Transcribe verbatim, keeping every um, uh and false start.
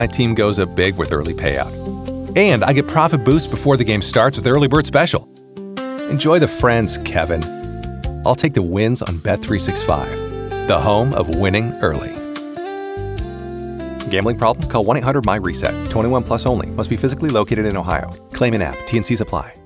My team goes up big with early payout. And I get profit boosts before the game starts with Early Bird Special. Enjoy the friends, Kevin. I'll take the wins on Bet three sixty-five, the home of winning early. Gambling problem? Call one eight hundred M Y RESET. twenty-one plus only. Must be physically located in Ohio. Claim in app. T N Cs apply.